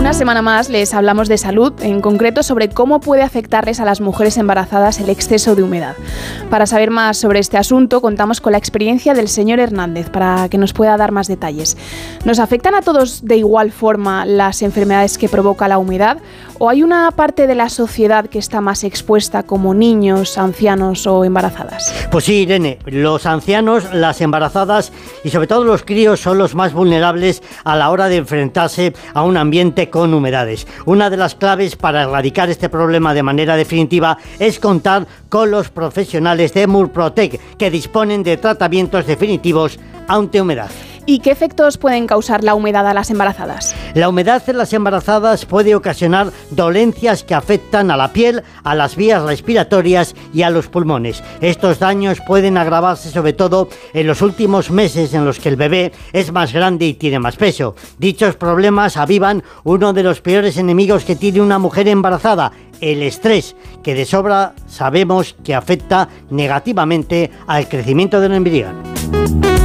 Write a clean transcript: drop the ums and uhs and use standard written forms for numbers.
Una semana más les hablamos de salud, en concreto sobre cómo puede afectarles a las mujeres embarazadas el exceso de humedad. Para saber más sobre este asunto, contamos con la experiencia del señor Hernández para que nos pueda dar más detalles. ¿Nos afectan a todos de igual forma las enfermedades que provoca la humedad? ¿O hay una parte de la sociedad que está más expuesta, como niños, ancianos o embarazadas? Pues sí, Irene, los ancianos, las embarazadas y sobre todo los críos son los más vulnerables a la hora de enfrentarse a un ambiente con humedades. Una de las claves para erradicar este problema de manera definitiva es contar con los profesionales de Murprotec, que disponen de tratamientos definitivos ante humedad. ¿Y qué efectos pueden causar la humedad a las embarazadas? La humedad en las embarazadas puede ocasionar dolencias que afectan a la piel, a las vías respiratorias y a los pulmones. Estos daños pueden agravarse sobre todo en los últimos meses en los que el bebé es más grande y tiene más peso. Dichos problemas avivan uno de los peores enemigos que tiene una mujer embarazada, el estrés, que de sobra sabemos que afecta negativamente al crecimiento del embrión.